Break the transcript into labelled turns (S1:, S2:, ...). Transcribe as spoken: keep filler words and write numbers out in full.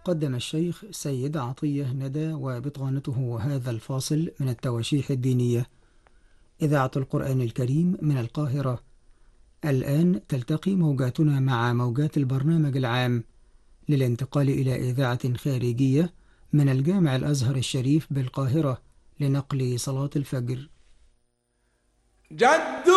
S1: قدم الشيخ سيد عطية ندى وبطانته هذا الفاصل من التواشيح الدينية. إذاعة القرآن الكريم من القاهرة. الآن تلتقي موجاتنا مع موجات البرنامج العام للانتقال إلى إذاعة خارجية من الجامع الأزهر الشريف بالقاهرة لنقل صلاة الفجر.
S2: جد